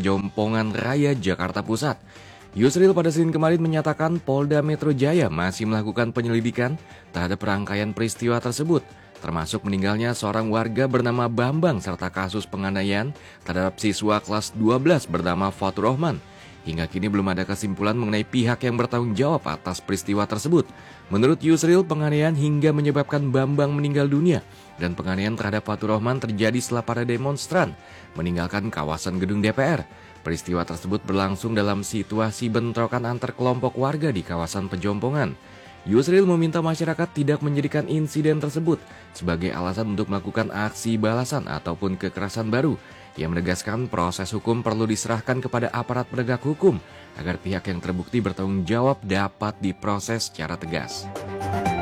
Pejompongan Raya, Jakarta Pusat. Yusril pada Senin kemarin menyatakan Polda Metro Jaya masih melakukan penyelidikan terhadap rangkaian peristiwa tersebut, termasuk meninggalnya seorang warga bernama Bambang serta kasus penganiayaan terhadap siswa kelas 12 bernama Fatur Rahman. Hingga kini belum ada kesimpulan mengenai pihak yang bertanggung jawab atas peristiwa tersebut. Menurut Yusril, penganiayaan hingga menyebabkan Bambang meninggal dunia dan penganiayaan terhadap Fatur Rahman terjadi setelah para demonstran meninggalkan kawasan gedung DPR. Peristiwa tersebut berlangsung dalam situasi bentrokan antar kelompok warga di kawasan Pejompongan. Yusril meminta masyarakat tidak menjadikan insiden tersebut sebagai alasan untuk melakukan aksi balasan ataupun kekerasan baru. Ia menegaskan proses hukum perlu diserahkan kepada aparat penegak hukum agar pihak yang terbukti bertanggung jawab dapat diproses secara tegas.